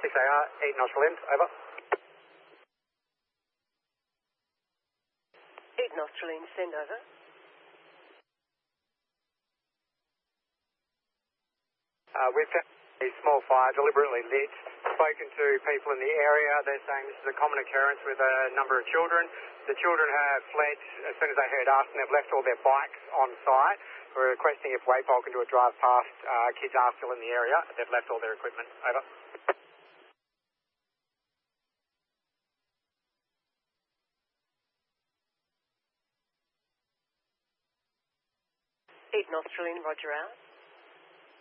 6AR, 8 nostril in, over. 8 nostril in, send over. We've found a small fire deliberately lit. Spoken to people in the area. They're saying this is a common occurrence with a number of children. The children have fled as soon as they heard us, and they've left all their bikes on site. We're requesting if WAPOL can do a drive past. Kids are still in the area. They've left all their equipment. Over. 8 nostril in, roger out.